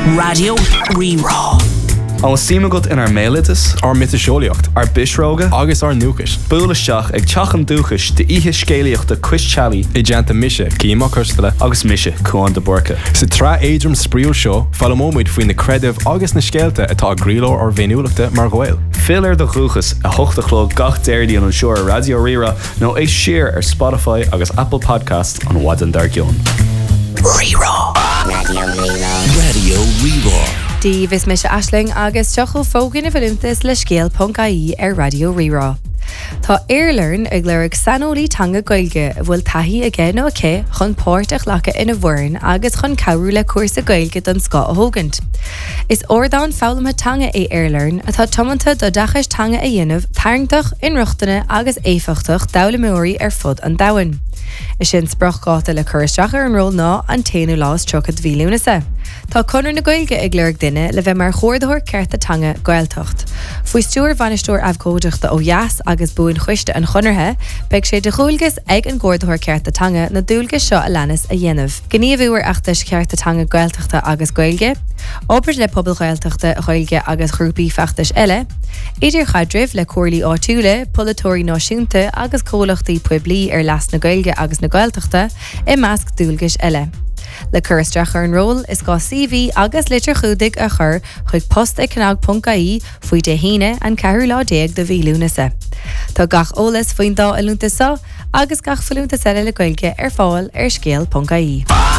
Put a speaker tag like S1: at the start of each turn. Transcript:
S1: Radio Rerá.
S2: An símagat in mailitas,
S3: ar mitasisiolaíocht,
S2: ar bisróga,
S3: agus ar nuachas.
S2: Búlaisteach ag teachan dúchas de ihe scéalaíochta Chris-Chalí
S3: I deanta mise, címa cústala.
S2: agus mise chuan de borca.
S3: Sa tra éidrim spríú seo, fallamóid faoin na credibh agus na scéalta atá gríló ar bhéniúlachta mar gohfuil.
S2: Fill de chuchas a hochtachló gach déirdaí an seoir Radio Rerá nó é siar ar Spotify agus Apple Podcast an Wadan Dargion.
S1: Rerá. Radio Rerá.
S4: Díobh is me se Aisling agus teachil fógan na bhfuiltas le scéal.caí ar Radio Rerá. Tá Airlearn ag léirigh sanolí tanga gailge bhfuil taithí aige nó aché chun páirteach lecha ina bhhain agus chun cabhrú le cuasa gailge don Scá a thógant. Is ordáin fálamtha tanga é Airlearn atá tomanta do dachas tanga a dhéanamh tarngtach inruachtaine agus éfachtach dalamóirí ar fud an dahain. Is sin sprachgáta le chuiristeach ar an ról ná an téanú lás trochad bhílúnasa. Tá conar na gailge ag léirigh duine le bheith mar chóirdathir cearta tanga gailtocht. Fuoi stúr bhainisteoir abhcóideachta ó Jas agus buin chuiste an chunarthe, beag sé de chúilgus ag an gcóirdathir cearta tanga na dúilgus seo a leanas a dhéanamh. Gníomhúir achtas cearta tanga gailteachta agus gailge, obair le pobl gailteachta gailge agus grúpaí feachtas eile, idir chadrimh le cuairlaí áitiúla, polatóirí náisiúnta agus cólachtaí puiblií ar las na gailge agus na gailteachta I measc dúilgus eile. Le chuiristeach ar an ról is gá CV agus litir chudig a chur chuig post ag cnag.caí faoi de híine an 4 de bhílúnasa. Tá gach ólas faoin dá a lúntasa agus gach falúnta le gailge ar fáil ar scéal.caí.